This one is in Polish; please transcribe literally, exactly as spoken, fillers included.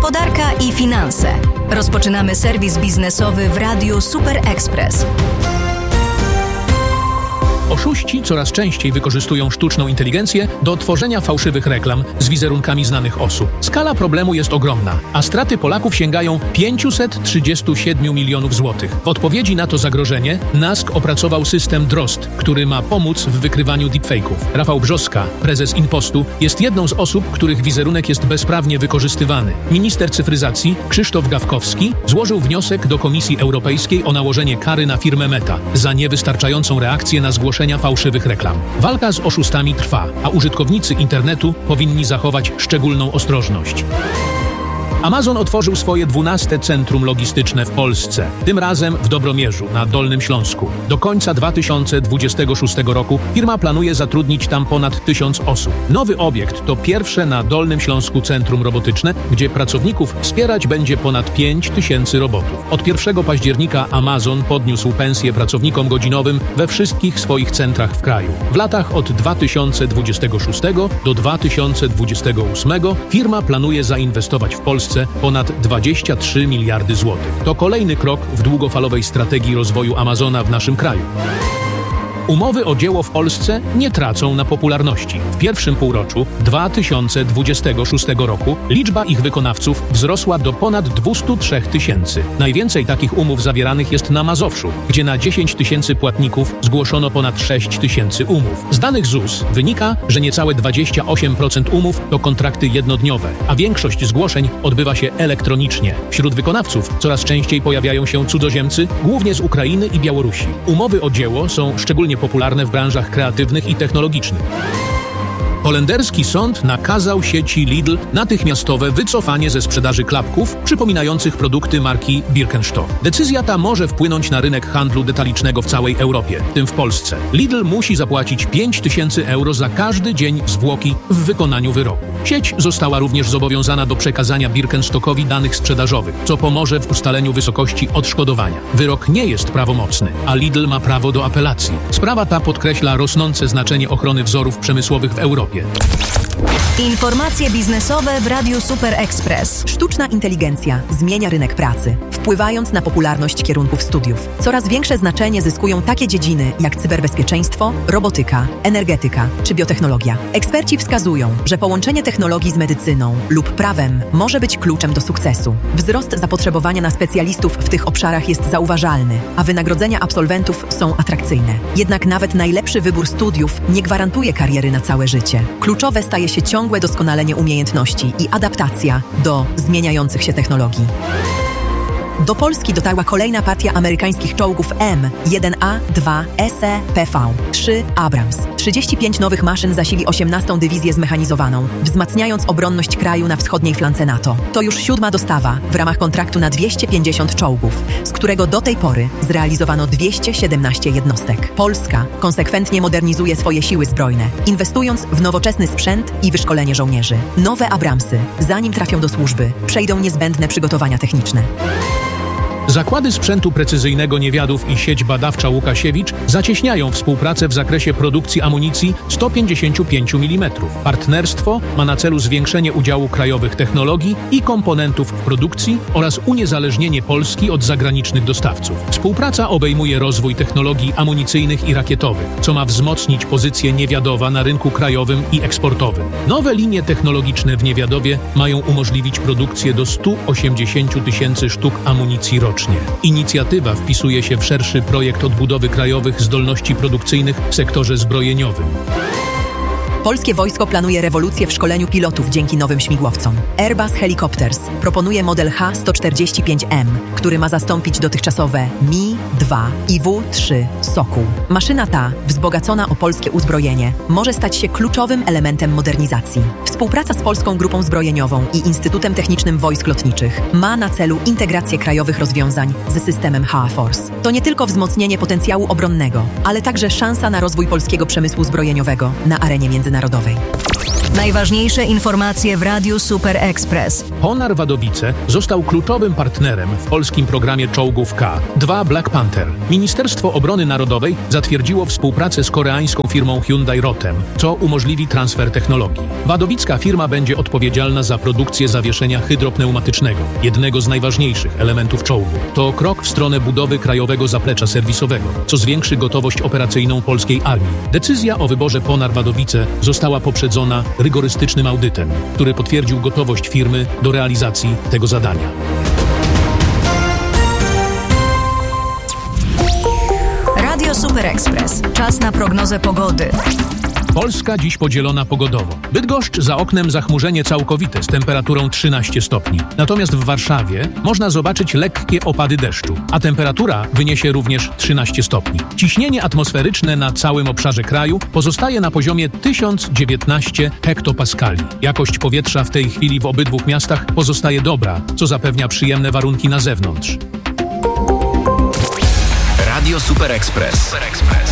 gospodarka i finanse. Rozpoczynamy serwis biznesowy w Radiu Super Express. Oszuści coraz częściej wykorzystują sztuczną inteligencję do tworzenia fałszywych reklam z wizerunkami znanych osób. Skala problemu jest ogromna, a straty Polaków sięgają pięćset trzydzieści siedem milionów złotych. W odpowiedzi na to zagrożenie Nask opracował system Drozd, który ma pomóc w wykrywaniu deepfake'ów. Rafał Brzoska, prezes Inpostu, jest jedną z osób, których wizerunek jest bezprawnie wykorzystywany. Minister cyfryzacji Krzysztof Gawkowski złożył wniosek do Komisji Europejskiej o nałożenie kary na firmę Meta za niewystarczającą reakcję na zgłoszenie fałszywych reklam. Walka z oszustami trwa, a użytkownicy internetu powinni zachować szczególną ostrożność. Amazon otworzył swoje dwunaste centrum logistyczne w Polsce, tym razem w Dobromierzu, na Dolnym Śląsku. Do końca dwa tysiące dwudziestego szóstego roku firma planuje zatrudnić tam ponad tysiąc osób. Nowy obiekt to pierwsze na Dolnym Śląsku centrum robotyczne, gdzie pracowników wspierać będzie ponad pięć tysięcy robotów. Od pierwszego października Amazon podniósł pensje pracownikom godzinowym we wszystkich swoich centrach w kraju. W latach od dwa tysiące dwudziestego szóstego do dwa tysiące dwudziestego ósmego firma planuje zainwestować w Polsce ponad dwadzieścia trzy miliardy złotych. To kolejny krok w długofalowej strategii rozwoju Amazona w naszym kraju. Umowy o dzieło w Polsce nie tracą na popularności. W pierwszym półroczu dwa tysiące dwudziestego szóstego roku liczba ich wykonawców wzrosła do ponad dwieście trzy tysięcy. Najwięcej takich umów zawieranych jest na Mazowszu, gdzie na dziesięć tysięcy płatników zgłoszono ponad sześć tysięcy umów. Z danych Z U S wynika, że niecałe dwadzieścia osiem procent umów to kontrakty jednodniowe, a większość zgłoszeń odbywa się elektronicznie. Wśród wykonawców coraz częściej pojawiają się cudzoziemcy, głównie z Ukrainy i Białorusi. Umowy o dzieło są szczególnie popularne w branżach kreatywnych i technologicznych. Holenderski sąd nakazał sieci Lidl natychmiastowe wycofanie ze sprzedaży klapków przypominających produkty marki Birkenstock. Decyzja ta może wpłynąć na rynek handlu detalicznego w całej Europie, w tym w Polsce. Lidl musi zapłacić pięć tysięcy euro za każdy dzień zwłoki w wykonaniu wyroku. Sieć została również zobowiązana do przekazania Birkenstockowi danych sprzedażowych, co pomoże w ustaleniu wysokości odszkodowania. Wyrok nie jest prawomocny, a Lidl ma prawo do apelacji. Sprawa ta podkreśla rosnące znaczenie ochrony wzorów przemysłowych w Europie. Informacje biznesowe w Radiu Super Express. Sztuczna inteligencja zmienia rynek pracy, wpływając na popularność kierunków studiów. Coraz większe znaczenie zyskują takie dziedziny jak cyberbezpieczeństwo, robotyka, energetyka czy biotechnologia. Eksperci wskazują, że połączenie technologii z medycyną lub prawem może być kluczem do sukcesu. Wzrost zapotrzebowania na specjalistów w tych obszarach jest zauważalny, a wynagrodzenia absolwentów są atrakcyjne. Jednak nawet najlepszy wybór studiów nie gwarantuje kariery na całe życie. Kluczowe staje się ciągłe doskonalenie umiejętności i adaptacja do zmieniających się technologii. Do Polski dotarła kolejna partia amerykańskich czołgów M jeden A dwa S E P V trzy Abrams. trzydzieści pięć nowych maszyn zasili osiemnastą Dywizję Zmechanizowaną, wzmacniając obronność kraju na wschodniej flance NATO. To już siódma dostawa w ramach kontraktu na dwieście pięćdziesiąt czołgów, z którego do tej pory zrealizowano dwieście siedemnaście jednostek. Polska konsekwentnie modernizuje swoje siły zbrojne, inwestując w nowoczesny sprzęt i wyszkolenie żołnierzy. Nowe Abramsy, zanim trafią do służby, przejdą niezbędne przygotowania techniczne. Zakłady sprzętu precyzyjnego Niewiadów i sieć badawcza Łukasiewicz zacieśniają współpracę w zakresie produkcji amunicji sto pięćdziesiąt pięć milimetrów. Partnerstwo ma na celu zwiększenie udziału krajowych technologii i komponentów w produkcji oraz uniezależnienie Polski od zagranicznych dostawców. Współpraca obejmuje rozwój technologii amunicyjnych i rakietowych, co ma wzmocnić pozycję Niewiadowa na rynku krajowym i eksportowym. Nowe linie technologiczne w Niewiadowie mają umożliwić produkcję do stu osiemdziesięciu tysięcy sztuk amunicji rocznie. Inicjatywa wpisuje się w szerszy projekt odbudowy krajowych zdolności produkcyjnych w sektorze zbrojeniowym. Polskie wojsko planuje rewolucję w szkoleniu pilotów dzięki nowym śmigłowcom. Airbus Helicopters proponuje model H sto czterdzieści pięć M, który ma zastąpić dotychczasowe M I dwa i W trzy Sokół. Maszyna ta, wzbogacona o polskie uzbrojenie, może stać się kluczowym elementem modernizacji. Współpraca z Polską Grupą Zbrojeniową i Instytutem Technicznym Wojsk Lotniczych ma na celu integrację krajowych rozwiązań ze systemem H A Force. To nie tylko wzmocnienie potencjału obronnego, ale także szansa na rozwój polskiego przemysłu zbrojeniowego na arenie międzynarodowej. międzynarodowej. Najważniejsze informacje w Radiu Super Express. Ponar Wadowice został kluczowym partnerem w polskim programie czołgów K dwa Black Panther. Ministerstwo Obrony Narodowej zatwierdziło współpracę z koreańską firmą Hyundai Rotem, co umożliwi transfer technologii. Wadowicka firma będzie odpowiedzialna za produkcję zawieszenia hydropneumatycznego, jednego z najważniejszych elementów czołgu. To krok w stronę budowy krajowego zaplecza serwisowego, co zwiększy gotowość operacyjną polskiej armii. Decyzja o wyborze Ponar Wadowice została poprzedzona rygorystycznym audytem, który potwierdził gotowość firmy do realizacji tego zadania. Radio Super Express. Czas na prognozę pogody. Polska dziś podzielona pogodowo. Bydgoszcz za oknem zachmurzenie całkowite z temperaturą trzynaście stopni. Natomiast w Warszawie można zobaczyć lekkie opady deszczu, a temperatura wyniesie również trzynaście stopni. Ciśnienie atmosferyczne na całym obszarze kraju pozostaje na poziomie tysiąc dziewiętnaście hektopaskali. Jakość powietrza w tej chwili w obydwu miastach pozostaje dobra, co zapewnia przyjemne warunki na zewnątrz. Radio Super Express.